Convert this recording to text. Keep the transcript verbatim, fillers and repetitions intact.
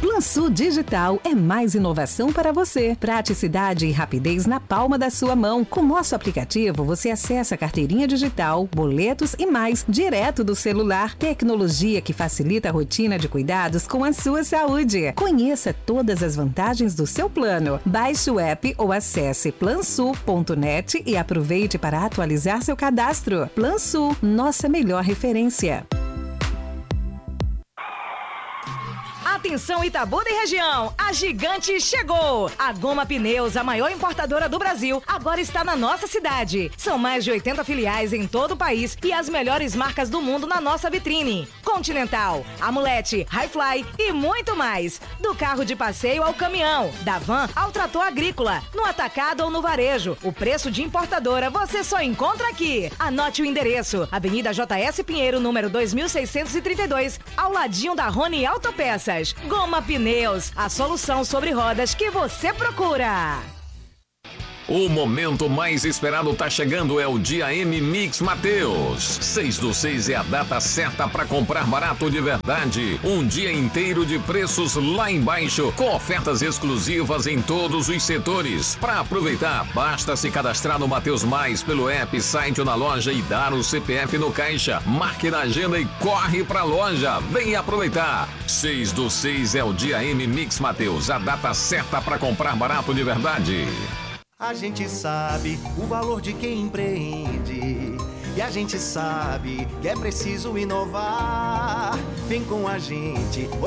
Plansul Digital é mais inovação para você. Praticidade e rapidez na palma da sua mão. Com nosso aplicativo, você acessa a carteirinha digital, boletos e mais, direto do celular. Tecnologia que facilita a rotina de cuidados com a sua saúde. Conheça todas as vantagens do seu plano. Baixe o app ou acesse plansul ponto net e aproveite para atualizar seu cadastro. Plansul, nossa melhor referência. Atenção Itabuda e região, a Gigante chegou! A Goma Pneus, a maior importadora do Brasil, agora está na nossa cidade. São mais de oitenta filiais em todo o país e as melhores marcas do mundo na nossa vitrine. Continental, Amulete, Highfly e muito mais. Do carro de passeio ao caminhão, da van ao trator agrícola, no atacado ou no varejo. O preço de importadora você só encontra aqui. Anote o endereço, Avenida J S Pinheiro, número dois mil seiscentos e trinta e dois, ao ladinho da Rony Autopeças. Goma Pneus, a solução sobre rodas que você procura. O momento mais esperado tá chegando, é o Dia M Mix Mateus. seis do seis é a data certa para comprar barato de verdade. Um dia inteiro de preços lá embaixo, com ofertas exclusivas em todos os setores. Para aproveitar, basta se cadastrar no Mateus Mais pelo app, site ou na loja e dar o C P F no caixa. Marque na agenda e corre pra loja. Vem aproveitar. seis do seis é o Dia M Mix Mateus, a data certa para comprar barato de verdade. A gente sabe o valor de quem empreende e a gente sabe que é preciso inovar. Vem com a gente.